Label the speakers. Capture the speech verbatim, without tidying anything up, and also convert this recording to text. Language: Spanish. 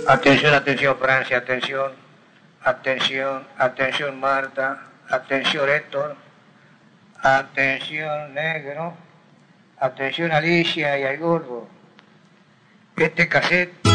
Speaker 1: Atención, atención Francia, atención, atención, atención Marta, atención Héctor, atención Negro, atención Alicia y al gordo. Este cassette